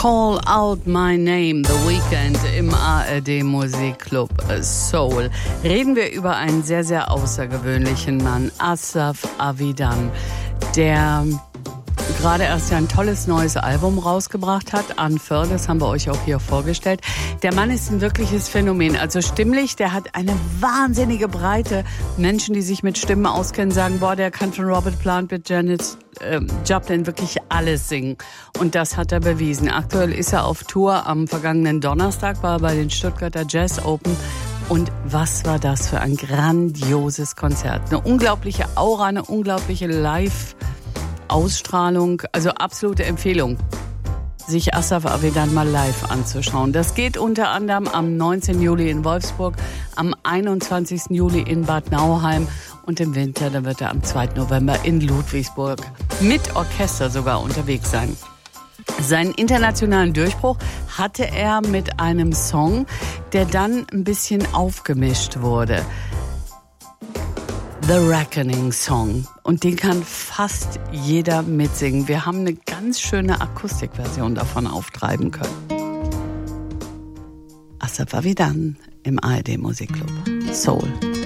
Call Out My Name, The Weeknd im ARD Musikclub Soul. Reden wir über einen sehr, sehr außergewöhnlichen Mann, Asaf Avidan, der gerade erst ein tolles neues Album rausgebracht hat, Unfur, das haben wir euch auch hier vorgestellt. Der Mann ist ein wirkliches Phänomen, also stimmlich, der hat eine wahnsinnige Breite. Menschen, die sich mit Stimmen auskennen, sagen, boah, der kann von Robert Plant bis Janis Joplin wirklich alles singen. Und das hat er bewiesen. Aktuell ist er auf Tour. Am vergangenen Donnerstag war er bei den Stuttgarter Jazz Open. Und was war das für ein grandioses Konzert. Eine unglaubliche Aura, eine unglaubliche Live-Ausstrahlung. Also absolute Empfehlung, sich Asaf Avidan mal live anzuschauen. Das geht unter anderem am 19. Juli in Wolfsburg, am 21. Juli in Bad Nauheim und im Winter, da wird er am 2. November in Ludwigsburg mit Orchester sogar unterwegs sein. Seinen internationalen Durchbruch hatte er mit einem Song, der dann ein bisschen aufgemischt wurde. The Reckoning Song. Und den kann fast jeder mitsingen. Wir haben eine ganz schöne Akustikversion davon auftreiben können. Asaf Avidan im ARD Musikclub Soul.